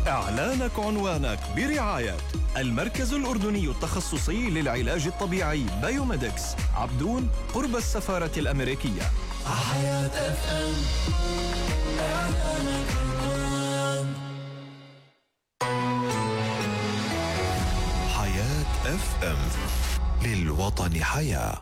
إعلانك عنوانك برعاية المركز الأردني التخصصي للعلاج الطبيعي بايوميدكس، عبدون، قرب السفارة الأمريكية. حياة اف ام. إعلانك عنوان. حياة اف ام، للوطن حياة.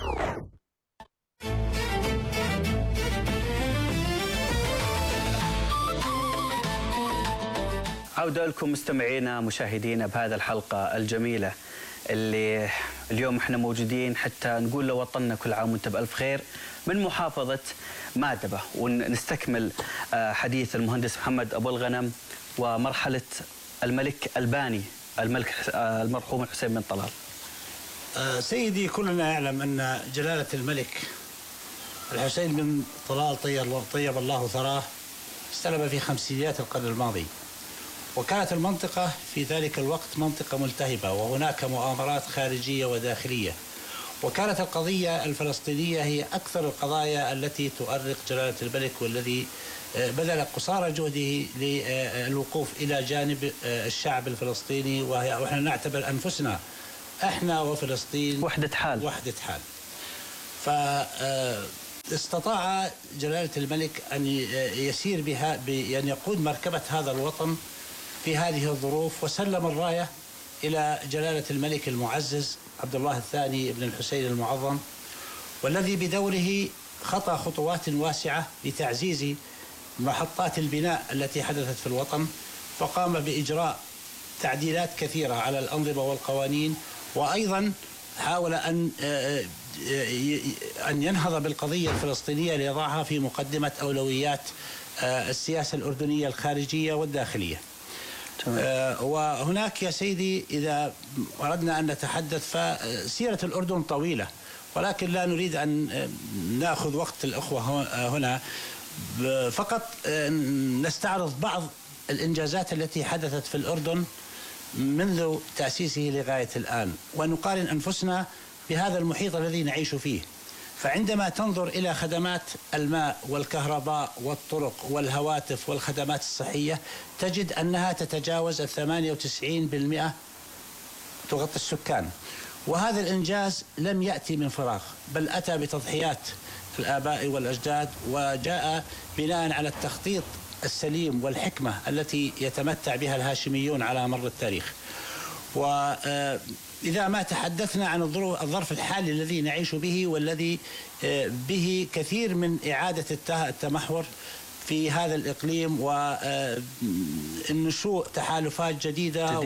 عودة لكم مستمعينا مشاهدينا بهذه الحلقة الجميلة اللي اليوم احنا موجودين حتى نقول لوطننا كل عام وانت بألف خير من محافظة مادبة، ونستكمل حديث المهندس محمد أبو الغنم ومرحلة الملك الباني المرحوم الحسين بن طلال. سيدي، كلنا يعلم أن جلالة الملك الحسين بن طلال طيب الله ثراه استلم في خمسينيات القرن الماضي، وكانت المنطقة في ذلك الوقت منطقة ملتهبة وهناك مؤامرات خارجية وداخلية، وكانت القضية الفلسطينية هي أكثر القضايا التي تؤرق جلالة الملك، والذي بذل قصارى جهده للوقوف إلى جانب الشعب الفلسطيني، ونحن نعتبر أنفسنا احنا وفلسطين وحدة حال. فاستطاع جلالة الملك أن يسير بها، بأن يقود مركبة هذا الوطن في هذه الظروف، وسلم الراية إلى جلالة الملك المعزز عبد الله الثاني بن الحسين المعظم، والذي بدوره خطى خطوات واسعة لتعزيز محطات البناء التي حدثت في الوطن، فقام بإجراء تعديلات كثيرة على الأنظمة والقوانين، وأيضا حاول أن ينهض بالقضية الفلسطينية ليضعها في مقدمة أولويات السياسة الأردنية الخارجية والداخلية. وهناك يا سيدي إذا أردنا أن نتحدث فسيرة الأردن طويلة، ولكن لا نريد أن نأخذ وقت الأخوة هنا، فقط نستعرض بعض الإنجازات التي حدثت في الأردن منذ تأسيسه لغاية الآن، ونقارن أنفسنا بهذا المحيط الذي نعيش فيه. فعندما تنظر إلى خدمات الماء والكهرباء والطرق والهواتف والخدمات الصحية تجد أنها تتجاوز 98% تغطي السكان، وهذا الإنجاز لم يأتي من فراغ، بل أتى بتضحيات الآباء والأجداد، وجاء بناء على التخطيط السليم والحكمة التي يتمتع بها الهاشميون على مر التاريخ. وإذا ما تحدثنا عن الظرف الحالي الذي نعيش به، والذي به كثير من إعادة التمحور في هذا الإقليم والنشوء تحالفات جديدة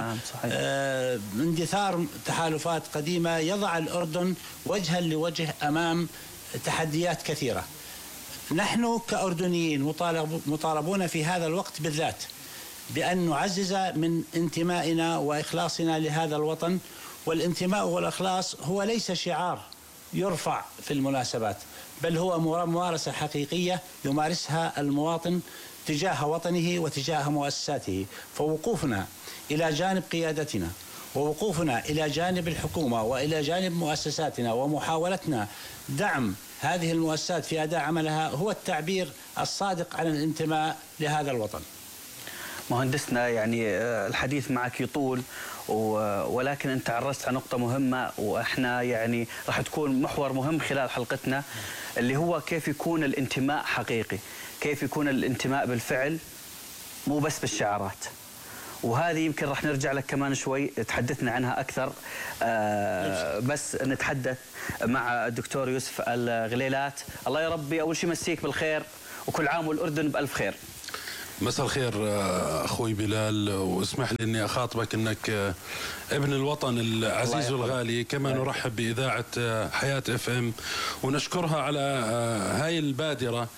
واندثار تحالفات قديمة، يضع الأردن وجها لوجه أمام تحديات كثيرة. نحن كأردنيين مطالبون في هذا الوقت بالذات بأن نعزز من انتمائنا وإخلاصنا لهذا الوطن، والانتماء والإخلاص هو ليس شعار يرفع في المناسبات، بل هو ممارسة حقيقية يمارسها المواطن تجاه وطنه وتجاه مؤسساته. فوقوفنا إلى جانب قيادتنا، ووقوفنا إلى جانب الحكومة وإلى جانب مؤسساتنا، ومحاولتنا دعم هذه المؤسسات في أداء عملها، هو التعبير الصادق عن الانتماء لهذا الوطن. مهندسنا، يعني الحديث معك يطول، ولكن أنت عرست على نقطة مهمة، وإحنا يعني راح تكون محور مهم خلال حلقتنا، اللي هو كيف يكون الانتماء حقيقي، كيف يكون الانتماء بالفعل مو بس بالشعارات. وهذه يمكن راح نرجع لك كمان شوي تحدثنا عنها أكثر، بس نتحدث مع الدكتور يوسف الغليلات. الله يا ربي أول شيء مسيك بالخير، وكل عام والأردن بألف خير. مساء الخير أخوي بلال، واسمح لي أني أخاطبك أنك ابن الوطن العزيز والغالي. كما نرحب بإذاعة حياة اف ام، ونشكرها على هاي البادرة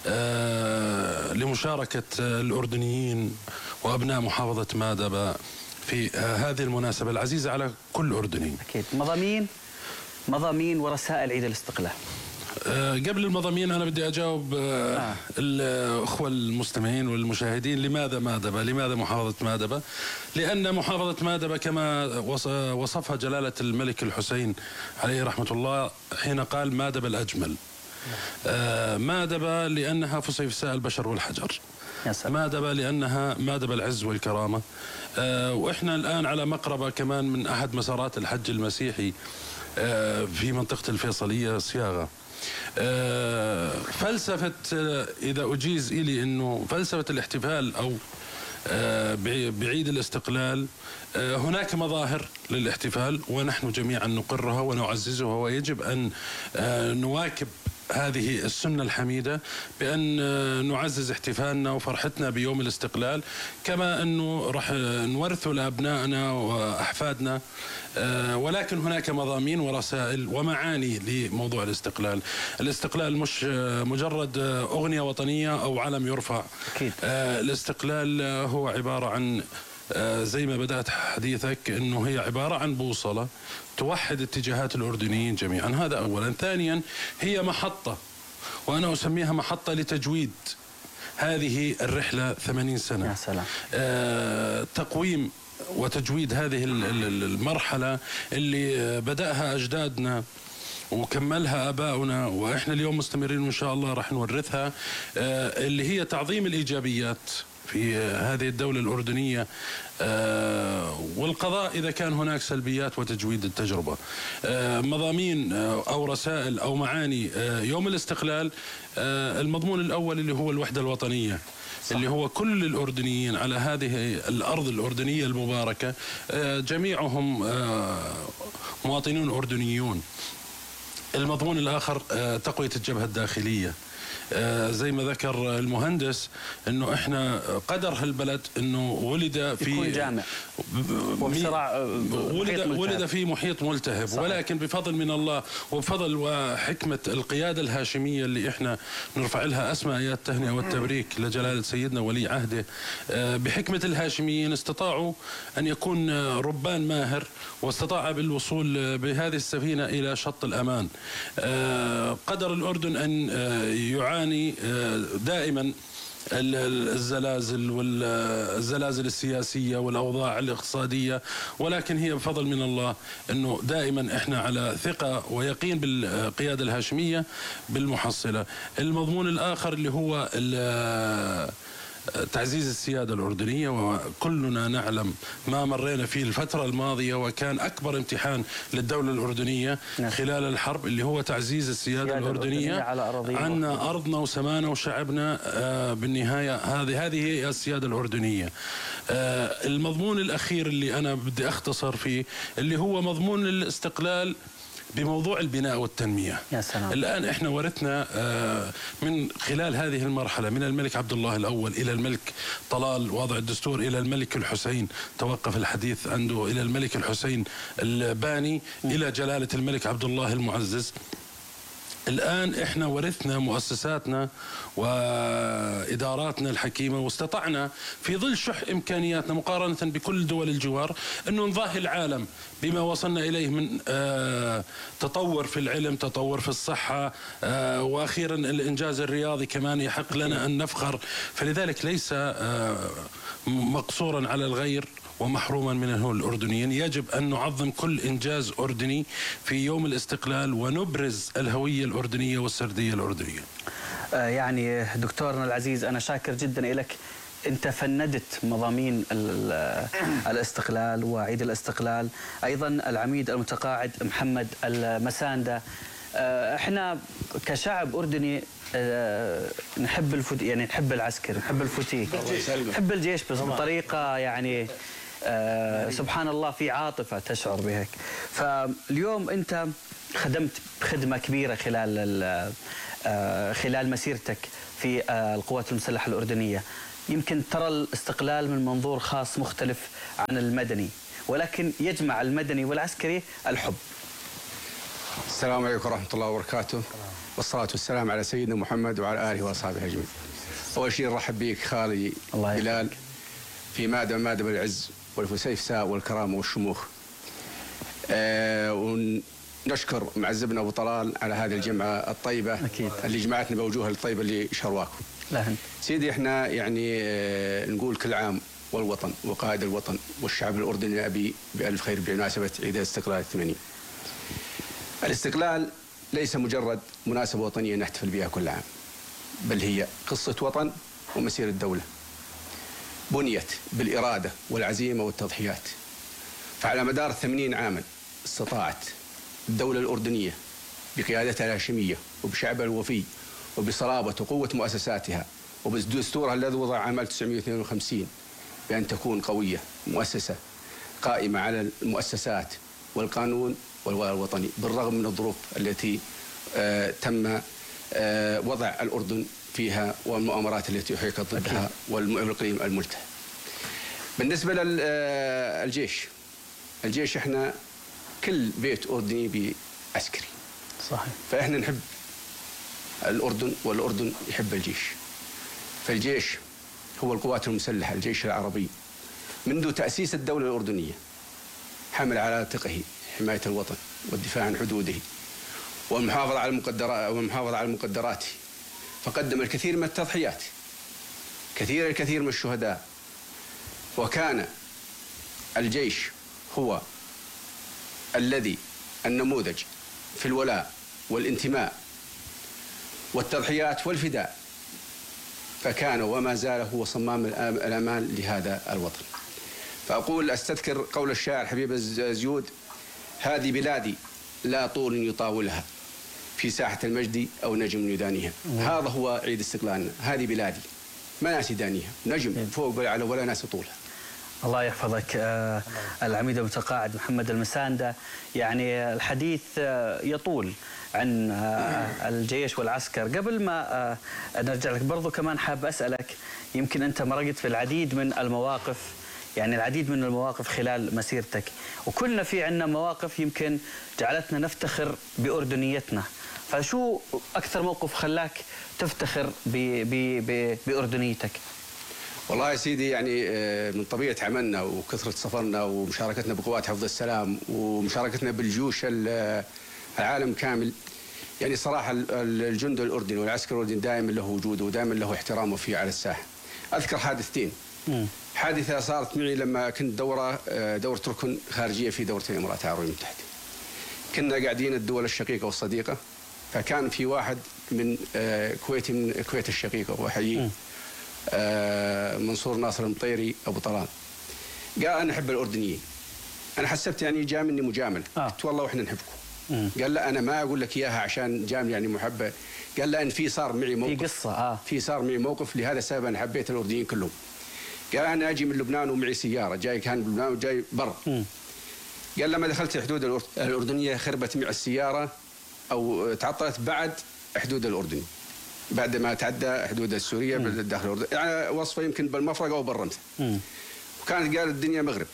لمشاركة الأردنيين وأبناء محافظة مادبة في هذه المناسبة العزيزة على كل أردني. أكيد. مضامين ورسائل عيد الاستقلال. قبل المضامين أنا بدي أجاوب الأخوة المستمعين والمشاهدين. لماذا مادبة؟ لماذا محافظة مادبة؟ لأن محافظة مادبة كما وصفها جلالة الملك الحسين عليه رحمة الله حين قال مادبة الأجمل. مادبة لأنها فسيفساء البشر والحجر. مادبة لأنها مادبة العز والكرامة. وإحنا الآن على مقربة كمان من أحد مسارات الحج المسيحي في منطقة الفيصلية صياغة. فلسفة إذا أجيز إلي أنه فلسفة الاحتفال أو بعيد الاستقلال، هناك مظاهر للاحتفال ونحن جميعا نقرها ونعززها، ويجب أن نواكب هذه السنة الحميدة بأن نعزز احتفالنا وفرحتنا بيوم الاستقلال، كما أنه راح نورثه لأبنائنا وأحفادنا. ولكن هناك مضامين ورسائل ومعاني لموضوع الاستقلال. الاستقلال مش مجرد أغنية وطنية أو علم يرفع. أكيد. الاستقلال هو عبارة عن زي ما بدأت حديثك أنه هي عبارة عن بوصلة توحد اتجاهات الأردنيين جميعا. هذا أولا. ثانيا هي محطة، وأنا أسميها محطة لتجويد هذه الرحلة 80 سنة. يا سلام. تقويم وتجويد هذه المرحلة اللي بدأها أجدادنا وكملها آباؤنا، وإحنا اليوم مستمرين وإن شاء الله راح نورثها، اللي هي تعظيم الإيجابيات في هذه الدولة الأردنية والقضاء إذا كان هناك سلبيات وتجويد التجربة. مضامين أو رسائل أو معاني يوم الاستقلال، المضمون الأول اللي هو الوحدة الوطنية. صح. اللي هو كل الأردنيين على هذه الأرض الأردنية المباركة جميعهم مواطنون أردنيون. المضمون الآخر تقوية الجبهة الداخلية. زي ما ذكر المهندس انه احنا قدر هالبلد انه ولد في يكون جامع ولد في محيط ملتهب. صحيح. ولكن بفضل من الله وبفضل وحكمة القيادة الهاشمية اللي احنا نرفع لها اسمى ايات التهنئة والتبريك لجلالة سيدنا ولي عهده، بحكمة الهاشميين استطاعوا ان يكون ربان ماهر، واستطاع بالوصول بهذه السفينة الى شط الامان. قدر الاردن ان يعاني دائما الزلازل والزلازل السياسية والأوضاع الاقتصادية، ولكن هي بفضل من الله أنه دائما إحنا على ثقة ويقين بالقيادة الهاشمية بالمحصلة. المضمون الآخر اللي هو تعزيز السيادة الأردنية، وكلنا نعلم ما مرينا فيه الفترة الماضية، وكان أكبر امتحان للدولة الأردنية خلال الحرب اللي هو تعزيز السيادة الأردنية عنا أرضنا وسمانا وشعبنا. بالنهاية هذه هي السيادة الأردنية. المضمون الأخير اللي أنا بدي أختصر فيه اللي هو مضمون الاستقلال بموضوع البناء والتنمية. يا سلام. الآن إحنا ورثنا من خلال هذه المرحلة من الملك عبد الله الأول إلى الملك طلال وضع الدستور، إلى الملك الحسين توقف الحديث عنده، إلى الملك الحسين الباني، إلى جلالة الملك عبد الله المعزز. الآن إحنا ورثنا مؤسساتنا وإداراتنا الحكيمة، واستطعنا في ظل شح إمكانياتنا مقارنة بكل دول الجوار أنه نضاهي العالم بما وصلنا إليه من تطور في العلم، تطور في الصحة، وأخيرا الإنجاز الرياضي كمان يحق لنا أن نفخر. فلذلك ليس مقصورا على الغير ومحروما منه الأردنيين. يجب أن نعظم كل إنجاز أردني في يوم الاستقلال ونبرز الهوية الأردنية والسردية الأردنية. يعني دكتورنا العزيز، أنا شاكر جدا لك. أنت فندت مضامين الاستقلال وعيد الاستقلال، أيضا العميد المتقاعد محمد المساندة. احنا كشعب أردني نحب يعني نحب العسكر، نحب الفوتيك، نحب الجيش، بس بطريقة يعني سبحان الله في عاطفة تشعر بهيك. فاليوم أنت خدمت خدمة كبيرة خلال مسيرتك في القوات المسلحة الأردنية. يمكن ترى الاستقلال من منظور خاص مختلف عن المدني، ولكن يجمع المدني والعسكري الحب. السلام عليكم ورحمة الله وبركاته، والصلاة والسلام على سيدنا محمد وعلى آله وأصحابه أجمعين. أول شيء نرحب بك خالي بلال في مادة العز والفسيفساء والكرامة والشموخ. ونشكر معزبنا أبو طلال على هذه الجمعة الطيبة. أكيد. اللي جمعتنا بوجوه الطيبة اللي شرواكم. سيدي احنا يعني نقول كل عام والوطن وقائد الوطن والشعب الأردني أبي بألف خير بمناسبة عيد الاستقلال 80. الاستقلال ليس مجرد مناسبة وطنية نحتفل بها كل عام، بل هي قصة وطن ومسيرة دولة. بنيت بالإرادة والعزيمة والتضحيات. فعلى مدار 80 عاما استطاعت الدولة الأردنية بقيادتها الهاشمية وبشعبها الوفي وبصلابة وقوة مؤسساتها وبدستورها الذي وضع عام 1952 بأن تكون قوية مؤسسة قائمة على المؤسسات والقانون والولاء الوطني، بالرغم من الظروف التي تم وضع الأردن فيها والمؤامرات التي أحيقت ضدها والإقليم الملتهب. بالنسبة للجيش، الجيش احنا كل بيت أردني بعسكري. صحيح. فإحنا نحب الأردن والأردن يحب الجيش. فالجيش هو القوات المسلحة، الجيش العربي منذ تأسيس الدولة الأردنية حمل على عاتقه حماية الوطن والدفاع عن حدوده والمحافظة على مقدراته، فقدم الكثير من التضحيات، الكثير من الشهداء. وكان الجيش هو النموذج في الولاء والانتماء والتضحيات والفداء، فكان وما زال هو صمام الأمان لهذا الوطن. فأقول أستذكر قول الشاعر حبيب الزيود: هذه بلادي لا طول يطاولها في ساحة المجد أو نجم يدانيها. هذا هو عيد استقلالنا، هذه بلادي ما ناس يدانيها، نجم فوق ولا ناس طولها. الله يحفظك العميد المتقاعد محمد المساندة. يعني الحديث يطول عن الجيش والعسكر. قبل ما نرجع لك برضو كمان حاب أسألك، يمكن أنت مرقت في العديد من المواقف، يعني العديد من المواقف خلال مسيرتك، وكلنا في عنا مواقف يمكن جعلتنا نفتخر بأردنيتنا. فشو أكثر موقف خلاك تفتخر بأردنيتك؟ والله يا سيدي، يعني من طبيعة عملنا وكثرة سفرنا ومشاركتنا بقوات حفظ السلام ومشاركتنا بالجيوش العالم كامل، يعني صراحة الجند الأردني والعسكر الأردني دائما له وجوده ودائما له احترامه فيه على الساحة. أذكر حادثتين. حادثة صارت معي لما كنت دورة ركن خارجية في دورة الإمارات العربية المتحدة. كنا قاعدين الدول الشقيقة والصديقة، فكان في واحد من كويتي من الكويت الشقيقة وحيي منصور ناصر المطيري أبو طلال، قال أنا أحب الأردنيين. أنا حسبت يعني جاء مني مجاملة. قلت والله وإحنا نحبكم. قال لا أنا ما أقول لك إياها عشان جامل يعني محبة. قال لا، إن في صار معي موقف، في قصة في صار معي موقف لهذا السبب أنا حبيت الأردنيين كلهم. قال أنا أجي من لبنان ومعي سيارة، جاي كان بلبنان وجاي برا. قال لما دخلت الحدود الأردنية خربت معي السيارة أو تعطلت بعد حدود الأردن، بعد ما تعدى حدود السورية بالداخل الأردن، يعني وصفه يمكن بالمفرقة أو بالرمثة. وكانت قال الدنيا مغرب.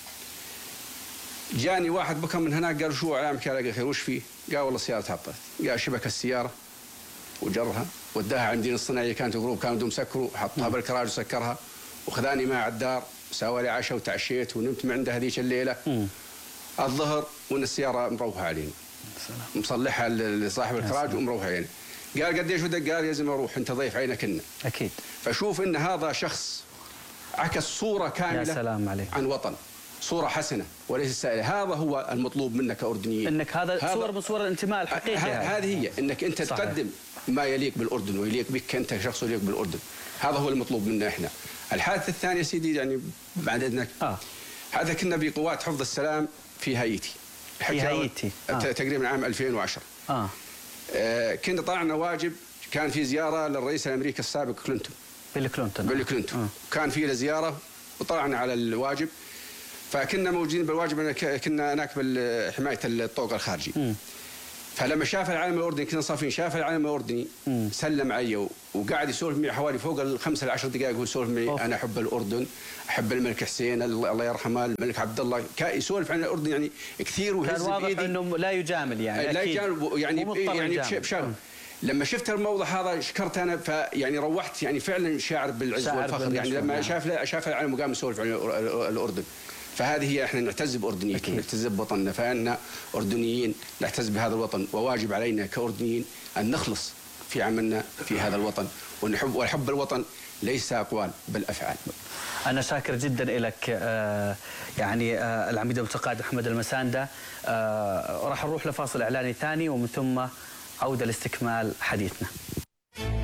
جاني واحد بكم من هناك قال شو علامك يا خير وش فيه؟ قال والله السيارة تعطلت. قال شبك السيارة وجرها وداها عندي الصناعية، كانت غروب كانوا بدهم يسكروا، حطها بالكراج وسكرها وخذاني معه على الدار وساوى لي عشاء وتعشيت ونمت من عنده هذيك الليلة الظهر، وان السيارة مروحة علينا مصلحها لصاحب الكراج ومروحة علينا. قال قديش بدك؟ قال يلزم اروح، انت ضيف عينك لنا. اكيد. فشوف ان هذا شخص عكس صورة كاملة، يا سلام عليك، عن وطن، صورة حسنة وليس سائلة. هذا هو المطلوب منك كأردنيين، انك هذا صورة من صور الانتماء الحقيقي. هذه هي انك انت صحيح. تقدم ما يليق بالأردن ويليق بك انت شخص يليق بالأردن. هذا هو المطلوب منا احنا. الحادث الثاني يا سيدي يعني بعد اذنك، هذا كنا بقوات حفظ السلام في هايتي. في هايتي تقريبا عام 2010. كنا طلعنا واجب، كان في زيارة للرئيس الأمريكي السابق بيل كلينتون. كان في له زيارة وطلعنا على الواجب، فكنا موجودين بالواجب، كنا هناك بحماية الطوق الخارجي. فلما شاف العالم الأردني، كنا صافين، شاف العالم الأردني سلم علي وقاعد يسولف معي حوالي فوق ال5 ل 10 دقائق، ويسولف معي أنا أحب الأردن، أحب الملك حسين الله يرحمه، الملك عبد الله، يسولف عن الأردن يعني كثير ويهز بإيدي. كان واضح إنه لا يجامل يعني، لا يجامل يعني بشغل. لما شفت الموضوع هذا شكرت انا، فيعني روحت يعني فعلا شاعر بالعز والفخر، يعني لما شاف العالم وقام يسولف عن الأردن. فهذه هي، احنا نعتز بأردنيتنا، نعتز بوطننا، فإننا أردنيين نعتز بهذا الوطن، وواجب علينا كأردنيين أن نخلص في عملنا في هذا الوطن، ونحب الوطن ليس أقوال بل أفعال. أنا شاكر جدا لك يعني العميد المتقاعد محمد المساندة. راح نروح لفاصل إعلاني ثاني ومن ثم عودة لاستكمال حديثنا.